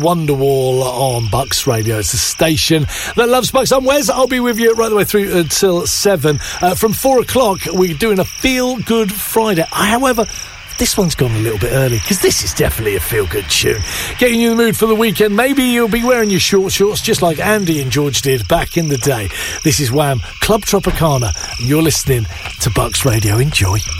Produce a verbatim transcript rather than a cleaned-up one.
Wonderwall on Bucks Radio. It's a station that loves Bucks. I'm Wes. I'll be with you right the way through until seven. Uh, from four o'clock, we're doing a Feel Good Friday. However, this one's gone a little bit early because this is definitely a feel-good tune. Getting you in the mood for the weekend. Maybe you'll be wearing your short shorts just like Andy and George did back in the day. This is Wham! Club Tropicana. And you're listening to Bucks Radio. Enjoy.